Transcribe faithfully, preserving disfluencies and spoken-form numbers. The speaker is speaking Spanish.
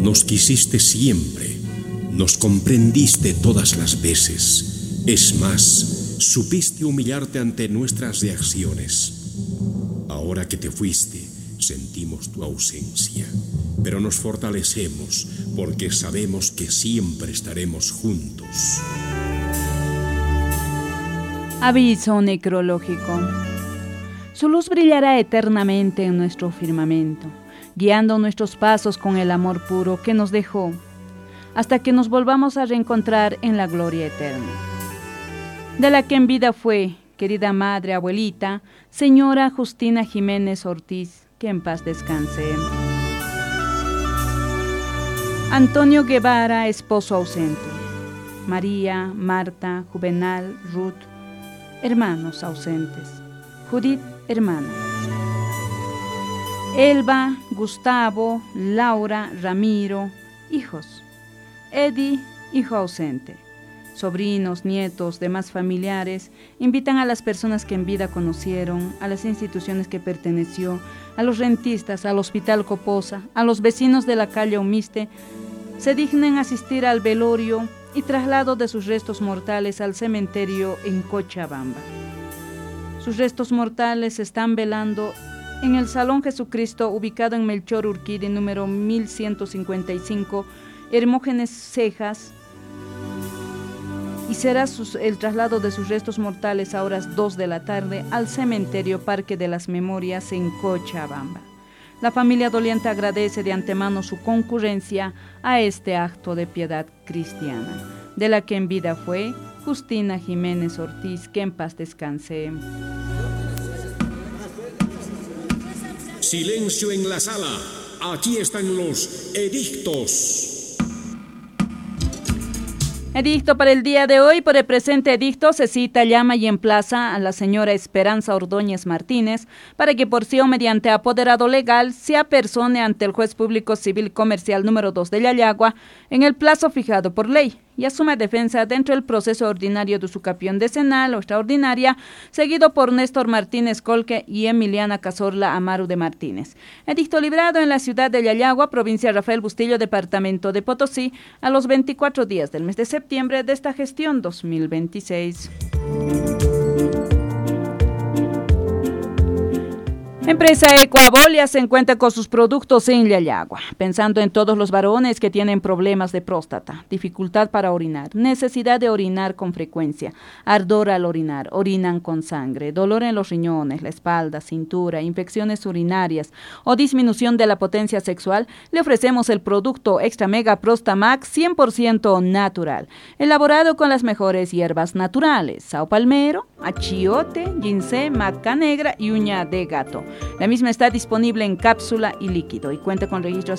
Nos quisiste siempre, nos comprendiste todas las veces. Es más, supiste humillarte ante nuestras reacciones. Ahora que te fuiste, sentimos tu ausencia, pero nos fortalecemos porque sabemos que siempre estaremos juntos. Aviso necrológico. Su luz brillará eternamente en nuestro firmamento, guiando nuestros pasos con el amor puro que nos dejó, hasta que nos volvamos a reencontrar en la gloria eterna. De la que en vida fue, querida madre, abuelita, señora Justina Jiménez Ortiz, que en paz descanse. Antonio Guevara, esposo ausente. María, Marta, Juvenal, Ruth, hermanos ausentes. Judith, hermana. Elba, Gustavo, Laura, Ramiro, hijos. Eddie, hijo ausente. Sobrinos, nietos, demás familiares, invitan a las personas que en vida conocieron, a las instituciones que perteneció, a los rentistas, al Hospital Coposa, a los vecinos de la calle Humiste, se dignen asistir al velorio y traslado de sus restos mortales al cementerio en Cochabamba. Sus restos mortales se están velando en el Salón Jesucristo, ubicado en Melchor Urquidi, número mil ciento cincuenta y cinco, Hermógenes Cejas, y será sus, el traslado de sus restos mortales a horas dos de la tarde al cementerio Parque de las Memorias en Cochabamba. La familia doliente agradece de antemano su concurrencia a este acto de piedad cristiana, de la que en vida fue Justina Jiménez Ortiz, que en paz descanse. Silencio en la sala. Aquí están los edictos. Edicto para el día de hoy. Por el presente edicto se cita, llama y emplaza a la señora Esperanza Ordóñez Martínez para que por sí o mediante apoderado legal se apersone ante el juez público civil comercial número dos de Yayagua en el plazo fijado por ley y asuma defensa dentro del proceso ordinario de su capión decenal o extraordinaria, seguido por Néstor Martínez Colque y Emiliana Cazorla Amaru de Martínez. Edicto librado en la ciudad de Yayagua, provincia Rafael Bustillo, departamento de Potosí, a los veinticuatro días del mes de septiembre de esta gestión dos mil veintiséis. Empresa Ecoabolia se encuentra con sus productos en Yayagua, pensando en todos los varones que tienen problemas de próstata, dificultad para orinar, necesidad de orinar con frecuencia, ardor al orinar, orinan con sangre, dolor en los riñones, la espalda, cintura, infecciones urinarias o disminución de la potencia sexual. Le ofrecemos el producto Extra Mega Prostamax cien por ciento natural, elaborado con las mejores hierbas naturales, sao palmero, achiote, ginseng, maca negra y uña de gato. La misma está disponible en cápsula y líquido y cuenta con registros